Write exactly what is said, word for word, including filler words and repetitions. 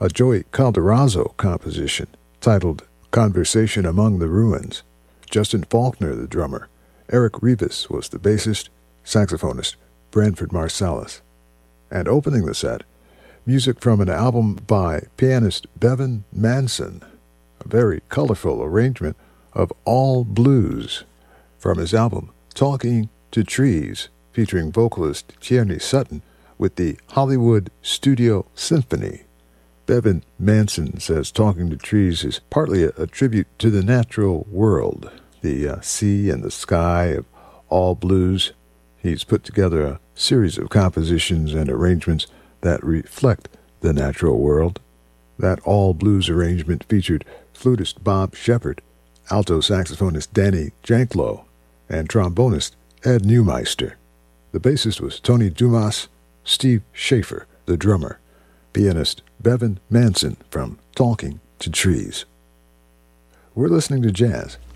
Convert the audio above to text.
a Joey Calderazzo composition titled Conversation Among the Ruins. Justin Faulkner, the drummer. Eric Rivas was the bassist, saxophonist, Branford Marsalis. And opening the set, music from an album by pianist Bevan Manson, a very colorful arrangement of All Blues from his album Talking to Trees, featuring vocalist Tierney Sutton with the Hollywood Studio Symphony. Bevan Manson says Talking to Trees is partly a, a tribute to the natural world, the uh, sea and the sky of All Blues. He's put together a series of compositions and arrangements that reflect the natural world. That All Blues arrangement featured flutist Bob Shepard, alto saxophonist Danny Janklow, and trombonist Ed Neumeister. The bassist was Tony Dumas, Steve Schaefer, the drummer, pianist Bevan Manson from Talking to Trees. We're listening to jazz